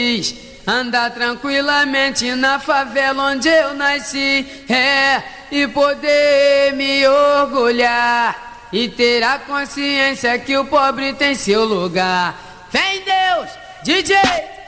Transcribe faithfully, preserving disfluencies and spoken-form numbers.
andar tranquilamente na favela onde eu nasci, é, e poder me orgulhar e ter a consciência que o pobre tem seu lugar. Vem Deus, D J!